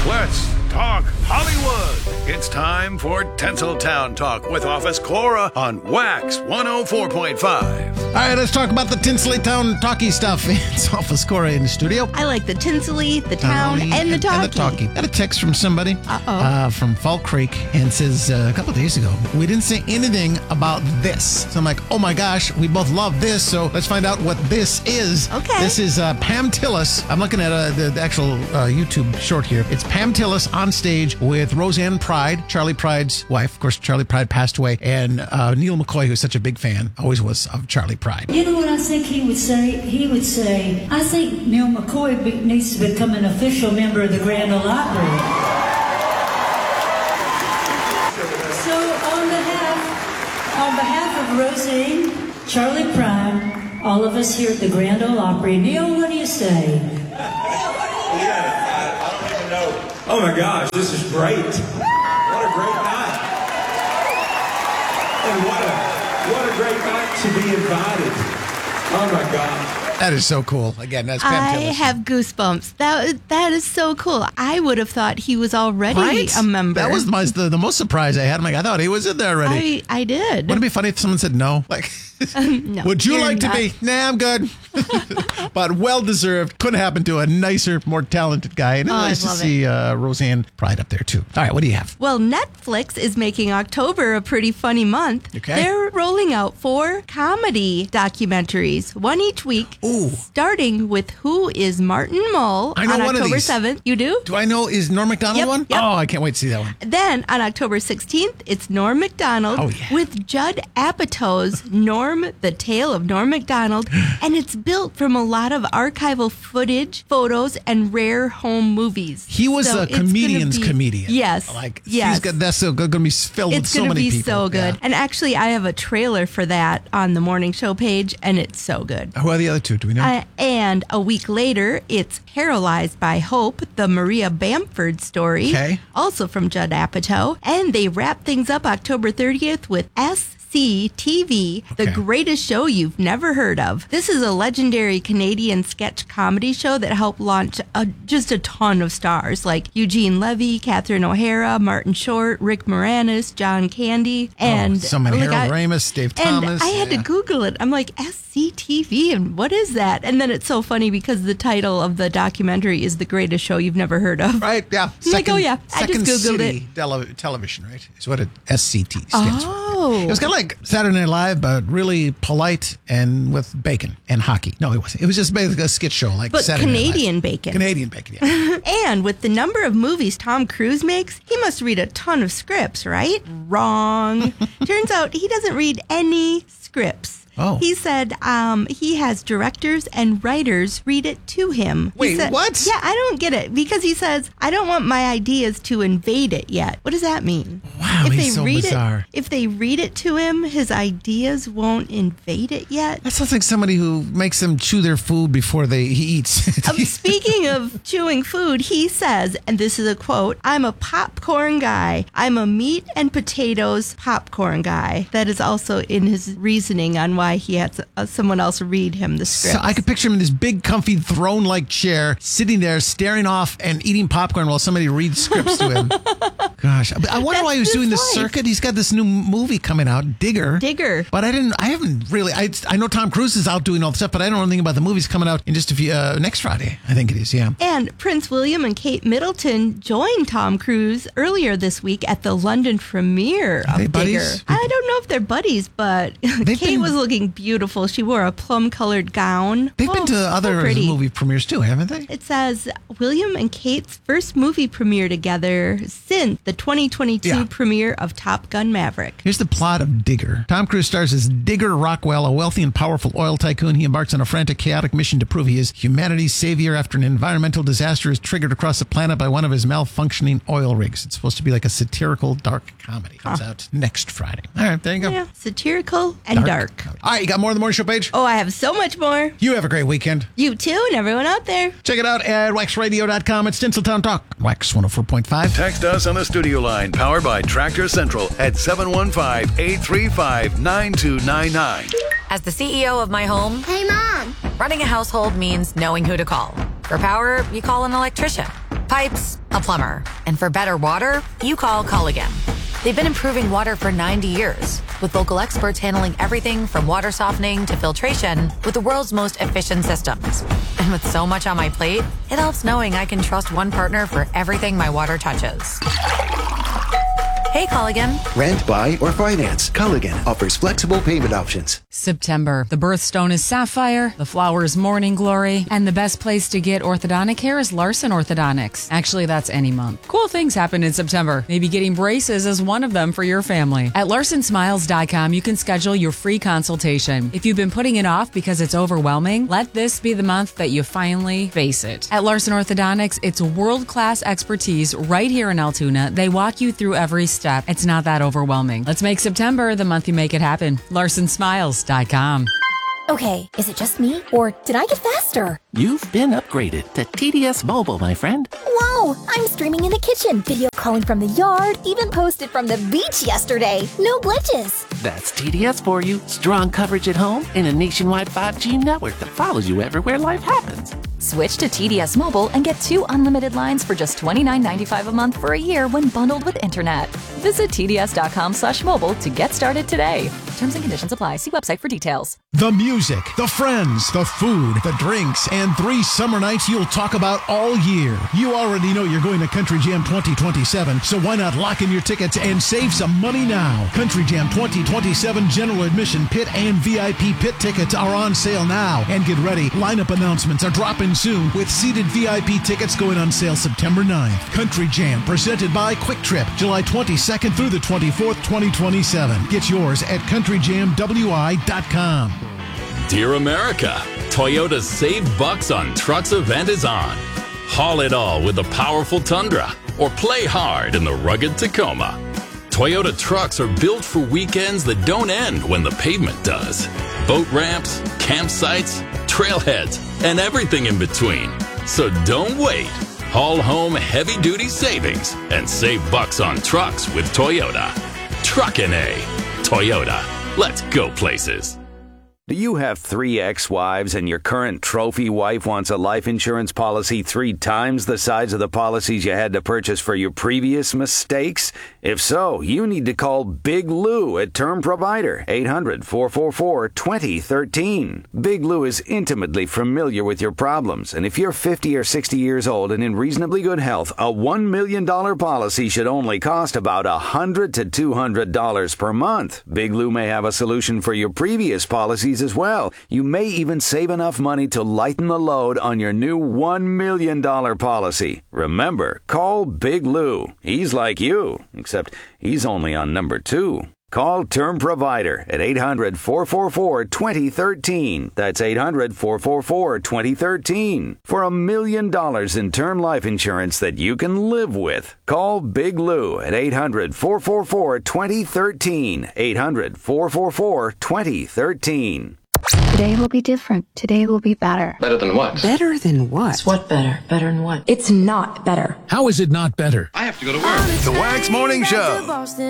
Let's talk Hollywood. It's time for Tinseltown Talk with Office Cora on Wax 104.5. All right, let's talk about the Tinseltown talkie stuff. It's Office Cora in the studio. I like the tinsely, the town, and the talkie. And the talkie. Got a text from somebody from Fall Creek and says a couple of days ago, we didn't say anything about this. So I'm like, oh my gosh, we both love this, so let's find out what this is. Okay. This is Pam Tillis. I'm looking at the actual YouTube short here. It's Pam Tillis on stage with Roseanne Pride, Charlie Pride's wife. Of course, Charlie Pride passed away. And Neil McCoy, who's such a big fan, always was of Charlie Pride. You know what I think he would say? He would say, I think Neil McCoy needs to become an official member of the Grand Ole Opry. So on behalf of Roseanne, Charlie Pride, all of us here at the Grand Ole Opry, Neil, what do you say? I don't even know. Oh my gosh, this is great. What a great night. And what a great night to be invited. Oh my gosh. That is so cool. Again, that's Pam I Tillis. have goosebumps. That is so cool. I would have thought he was already a member. That was the most surprise I had. I'm like, I thought he was in there already. I did. Wouldn't it be funny if someone said no? Like, No, would you you're like to not. be? Nah, I'm good. But well deserved. Couldn't happen to a nicer, more talented guy. And it's nice to love see Roseanne Pride up there too. All right, what do you have? Well, Netflix is making October a pretty funny month. Okay. They're rolling out 4 comedy documentaries, one each week, Ooh. starting with Who is Martin Mull I know on one of October these. 7th. You do? Do I know, is Norm Macdonald Yep, one? yep. Oh, I can't wait to see that one. Then on October 16th, it's Norm Macdonald Oh, yeah. with Judd Apatow's Norm, the Tale of Norm Macdonald. And it's built from a lot of archival footage, photos, and rare home movies. He was So a it's gonna comedian's be- comedian. Yes. He's got, that's so good, going to be filled with It's so going to many be people. so good. Yeah. And actually, I have a trailer for that on the morning show page, and it's so good. Who are the other two? Do we know? And a week later, it's Paralyzed by Hope, the Maria Bamford story, Okay. also from Judd Apatow. And they wrap things up October 30th with SCTV, the Okay. greatest show you've never heard of. This is a legendary Canadian sketch comedy show that helped launch just a ton of stars like Eugene Levy, Catherine O'Hara, Martin Short, Rick Moranis, John Candy, and so many. Harold Ramis, Dave Thomas. And I had to Google it. I'm like, SCTV, and what is that? And then it's so funny because the title of the documentary is The Greatest Show You've Never Heard of. Right, yeah. I'm like, oh, yeah, I just Second Googled City television, right? Is what it SCT stands for. Oh. It was kind of like Saturday Night Live, but really polite and with bacon and hockey. No, it wasn't. It was just basically a skit show like But Saturday Night Live. Canadian bacon. Canadian bacon, yeah. And with the number of movies Tom Cruise makes, he must read a ton of scripts, right? Wrong. Turns out he doesn't read any scripts. Oh. He said he has directors and writers read it to him. He Wait, said- what? Yeah, I don't get it. Because he says, I don't want my ideas to invade it yet. What does that mean? Wow, he's so bizarre. If they read it to him, his ideas won't invade it yet? That sounds like somebody who makes them chew their food before he eats. Speaking of chewing food, he says, and this is a quote, I'm a popcorn guy. I'm a meat and potatoes popcorn guy. That is also in his reasoning on why he had someone else read him the script. So I could picture him in this big, comfy, throne-like chair, sitting there, staring off and eating popcorn while somebody reads scripts to him. Gosh, I wonder why he was his doing the life. circuit. He's got this new movie coming out, Digger. But I haven't really. I know Tom Cruise is out doing all the stuff, but I don't know anything about the movies coming out in just a few next Friday. I think it is. Yeah. And Prince William and Kate Middleton joined Tom Cruise earlier this week at the London premiere of they Digger. buddies? I don't know if they're buddies, but Kate was looking beautiful. She wore a plum-colored gown. They've been to so other pretty. movie premieres too, haven't they? It says William and Kate's first movie premiere together since the 2022 premiere of Top Gun Maverick. Here's the plot of Digger. Tom Cruise stars as Digger Rockwell, a wealthy and powerful oil tycoon. He embarks on a frantic, chaotic mission to prove he is humanity's savior after an environmental disaster is triggered across the planet by one of his malfunctioning oil rigs. It's supposed to be like a satirical, dark comedy. Comes out next Friday. All right, there you go. Yeah, satirical and dark. All right, you got more on the morning show page? Oh, I have so much more. You have a great weekend. You too, and everyone out there. Check it out at waxradio.com. It's Tinseltown Talk. Wax 104.5. Text us on the studio line powered by Tractor Central at 715-835-9299. As the CEO of my home, Hey, Mom. running a household means knowing who to call. For power, you call an electrician. Pipes, a plumber. And for better water, you call Culligan. They've been improving water for 90 years, with local experts handling everything from water softening to filtration with the world's most efficient systems. And with so much on my plate, it helps knowing I can trust one partner for everything my water touches. Hey, Culligan. Rent, buy, or finance. Culligan offers flexible payment options. September. The birthstone is sapphire, the flower is morning glory, and the best place to get orthodontic care is Larson Orthodontics. Actually, that's any month. Cool things happen in September. Maybe getting braces is one of them for your family. At LarsonSmiles.com, you can schedule your free consultation. If you've been putting it off because it's overwhelming, let this be the month that you finally face it. At Larson Orthodontics, it's world-class expertise right here in Altoona. They walk you through every step. It's not that overwhelming. Let's make September the month you make it happen. LarsonSmiles.com. Okay, is it just me, or did I get faster? You've been upgraded to TDS Mobile, my friend. Whoa! I'm streaming in the kitchen, video calling from the yard, even posted from the beach yesterday. No glitches. That's TDS for you. Strong coverage at home and a nationwide 5G network that follows you everywhere life happens. Switch to TDS Mobile and get 2 unlimited lines for just $29.95 a month for a year when bundled with internet. Visit TDS.com/mobile to get started today. Terms and conditions apply. See website for details. The music, the friends, the food, the drinks, and 3 summer nights you'll talk about all year. You already know you're going to Country Jam 2027, so why not lock in your tickets and save some money now? Country Jam 2027 general admission pit and VIP pit tickets are on sale now. And get ready, lineup announcements are dropping soon with seated VIP tickets going on sale September 9th. Country Jam presented by Quick Trip, July 22nd through the 24th, 2027. Get yours at CountryJamWI.com. Dear America, Toyota's Save Bucks on Trucks event is on. Haul it all with the powerful Tundra or play hard in the rugged Tacoma. Toyota trucks are built for weekends that don't end when the pavement does. Boat ramps, campsites, trailheads, and everything in between. So don't wait. Haul home heavy-duty savings and save bucks on trucks with Toyota. Truckin' A. Toyota. Let's go places. Do you have 3 ex-wives and your current trophy wife wants a life insurance policy 3 times the size of the policies you had to purchase for your previous mistakes? If so, you need to call Big Lou at Term Provider, 800-444-2013. Big Lou is intimately familiar with your problems, and if you're 50 or 60 years old and in reasonably good health, a $1 million policy should only cost about $100 to $200 per month. Big Lou may have a solution for your previous policies as well. You may even save enough money to lighten the load on your new $1 million policy. Remember, call Big Lou. He's like you, except he's only on number 2. Call Term Provider at 800-444-2013. That's 800-444-2013. For $1 million in term life insurance that you can live with. Call Big Lou at 800-444-2013. 800-444-2013. Today will be different. Today will be better. Better than what? Better than what? It's what better? Better than what? It's not better. How is it not better? I have to go to work. The Wax Morning Show.